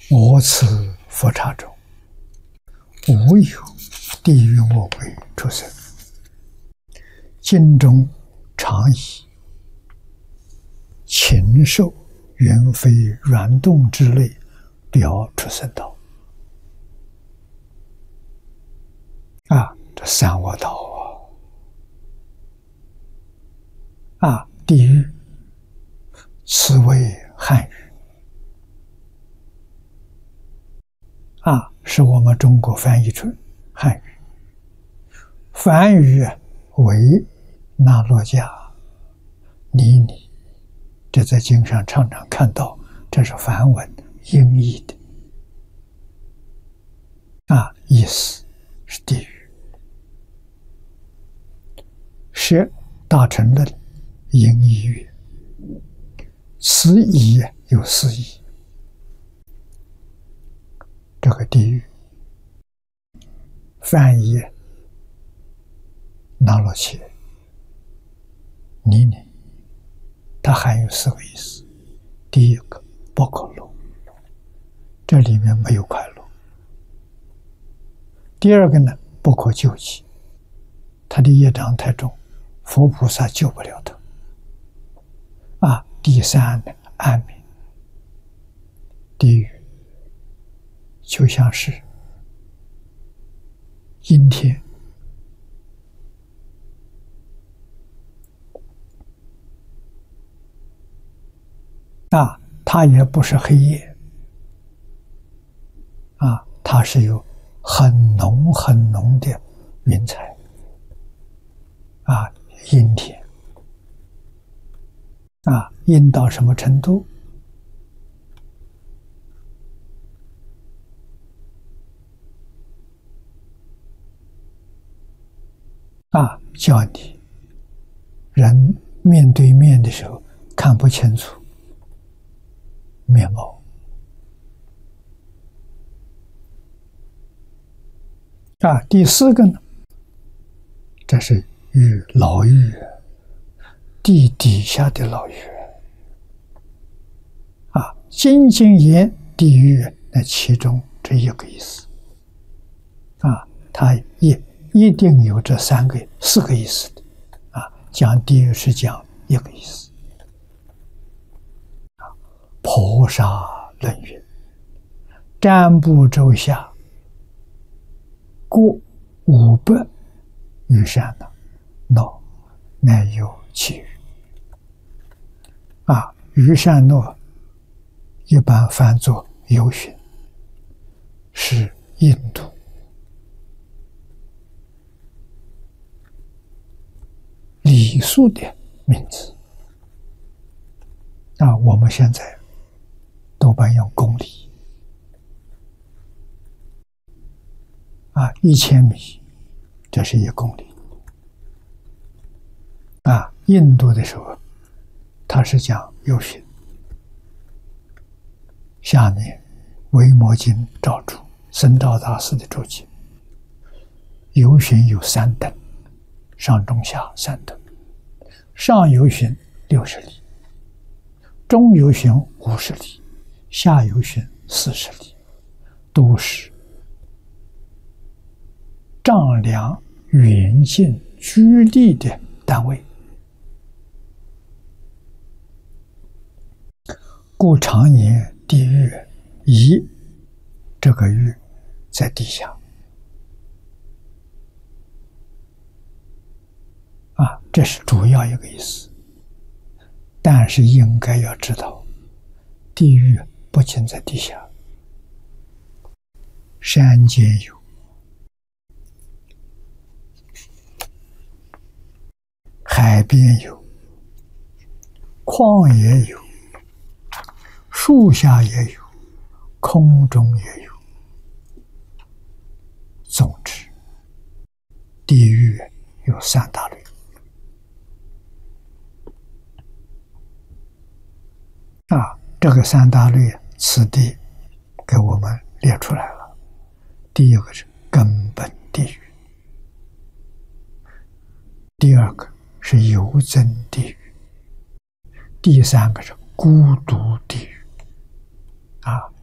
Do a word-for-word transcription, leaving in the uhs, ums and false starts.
我此佛刹中，无有地狱恶鬼出生。经中常以禽兽、猿飞、软动之类表出生道。啊，这三恶道啊！啊，地狱，此为汉语。啊，是我们中国翻译成汉语。梵语为那洛迦、尼尼，这在经上常常看到，这是梵文音译的。啊，意思是地狱。是大乘论音译曰：此义有四义。这个地狱翻译那罗切、尼尼，它含有四个意思。第一个，不可乐，这里面没有快乐。第二个呢，不可救济，他的业障太重，佛菩萨救不了他。啊，第三呢，安眠。地狱就像是阴天，啊，它也不是黑夜，啊，它是有很浓很浓的云彩，啊，阴天，啊，阴到什么程度？啊，叫你人面对面的时候看不清楚面貌。啊，第四个呢，这是狱，牢狱，地底下的牢狱。啊，精精言地狱，那其中这一个意思。啊，它也一定有这三个、四个意思的。啊，讲地狱是讲一个意思。啊，婆沙论云：占卜周下，各五百余善呢，诺，乃有其余。啊，余善诺一般翻作有寻，是印度礼数的名字。啊，我们现在多半用公里。啊，一千米，这是一公里。啊，印度的时候，他是讲有寻。下面维摩经照注，僧肇大师的注解。有寻有三等，上中下三等。上有寻六十里，中有寻五十里，下有寻四十里，都是丈量远近距离的单位。故常言地狱，以这个狱在地下。啊，这是主要一个意思。但是应该要知道，地狱不仅在地下，山间有，海边有，旷野有，树下也有，空中也有。总之，地狱有三大类。啊，这个三大类，此地给我们列出来了。第一个是根本地狱，第二个是有增地狱，第三个是孤独地狱。啊，